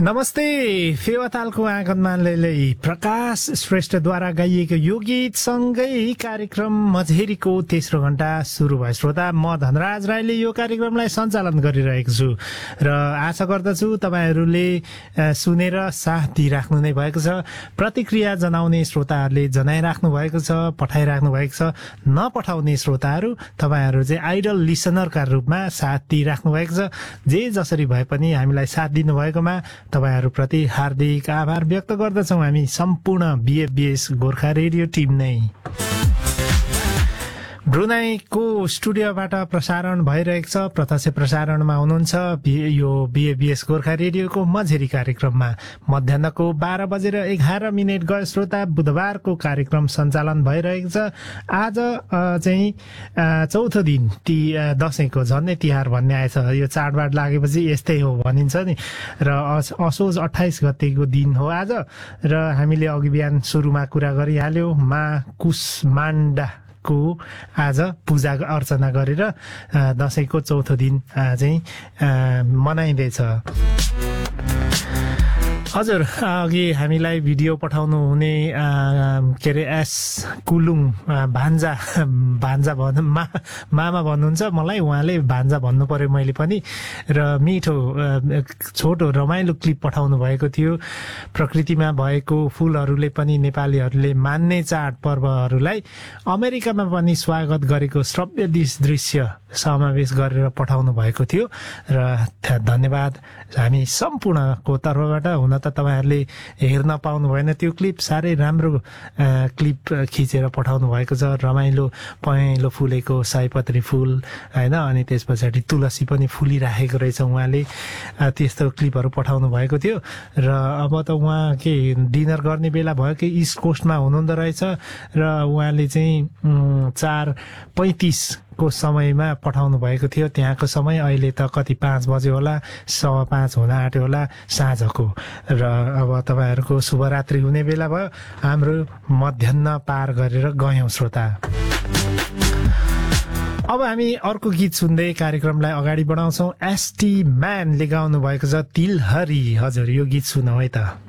नमस्ते फेवातालको आँगनमा लैलै प्रकाश श्रेष्ठद्वारा गाइएको यो गीत सँगै कार्यक्रम मझेरीको तेस्रो घण्टा सुरु भयो। श्रोता, म धनराज राईले यो कार्यक्रमलाई सञ्चालन गरिरहेको छु र आशा गर्दछु तपाईहरूले सुनेर साथ दिइराख्नु नै भएको छ। प्रतिक्रिया जनाउने श्रोताहरूले जनाइराख्नु भएको छ, पठाइराख्नु भएको छ। नपठाउने श्रोताहरू तपाईहरू चाहिँ आइडल लिसनरका रूपमा साथ दिइराख्नु भएको छ। जे जसरी भए पनि हामीलाई साथ दिनुभएकोमा तपाईहरुप्रति हार्दिक आभार व्यक्त गर्दछौं हामी सम्पूर्ण बीएफबीएस गोर्खा रेडियो टिम नै। ब्रुनाईको स्टुडियोबाट प्रसारण भइरहेको छ। प्रत्यक्ष प्रसारणमा हुनुहुन्छ यो बीएफबीएस गोर्खा रेडियोको मझेरी कार्यक्रममा। मध्याहको 12:11 गयो श्रोता। बुधबारको कार्यक्रम सञ्चालन भइरहेको छ। आज चाहिँ चौथो दिन दशैंको, झन्डै तिहार भन्ने आएछ। यो चाडबाड लागेपछि यस्तै हो भनिन्छ नि। र असोज 28 गतेको दिन हो आज। र हामीले अघि बिहान सुरुमा कुरा गरिहाल्यौं मा कुष्माण्डा को आज पूजा अर्चना गरेर दशैंको चौथो दिन चाहिँ मनाइँदैछ। हजुर, अघि हामीलाई भिडियो पठाउनु हुने के अरे एस कुलुङ भान्जा मामा भन्नुहुन्छ। मलाई उहाँले भान्जा भन्नु पर्यो मैले पनि। र मिठो छोटो रमाइलो क्लिप पठाउनु भएको थियो। प्रकृतिमा भएको फूलहरूले पनि नेपालीहरूले मान्ने चाड पर्वहरूलाई अमेरिकामा पनि स्वागत गरेको श्रव्य दृश्य समावेश गरेर पठाउनु भएको थियो। र धन्यवाद हामी सम्पूर्णको तर्फबाट। हुन त तपाईहरुले हेर्न पाउनु भएन त्यो क्लिप, साह्रै राम्रो क्लिप खिचेर पठाउनु भएको छ। रमाइलो पहेँलो फुलेको सयपत्री फूल हैन, अनि त्यस पछाडि तुलसी पनि फुलिराखेको रहेछ। उहाँले त्यस्तो क्लिपहरू पठाउनु भएको थियो। र अब त उहाँ के डिनर गर्ने बेला भयो कि इस्ट कोस्टमा हुनुहुँदो रहेछ। र उहाँले चाहिँ 4:35 को समयमा पठाउनु भएको थियो। त्यहाँको समय अहिले त कति 5 बजे होला, 5:15 हुन आँट्यो होला साँझको। र अब तपाईहरुको शुभरात्रि हुने बेला भयो। हाम्रो मध्याह्न पार गरेर गयौं श्रोता। अब हामी अर्को गीत सुन्दै कार्यक्रमलाई अगाडि बढाउँछौं। एसटी म्यानले गाउनु भएको छ तिलहरी। हजुर, यो गीत सुनौ है त।